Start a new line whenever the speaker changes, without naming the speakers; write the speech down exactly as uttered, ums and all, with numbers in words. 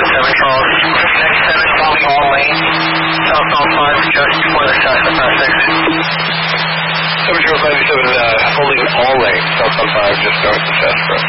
seven Charles, next seven holding all lanes, southbound five just before the Shasta Pass exit.
seven Charles ninety-seven uh, holding all lanes, southbound five just north of Shasta.